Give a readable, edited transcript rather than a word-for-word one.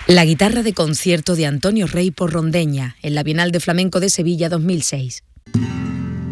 La guitarra de concierto de Antonio Rey por Rondeña, en la Bienal de Flamenco de Sevilla 2006.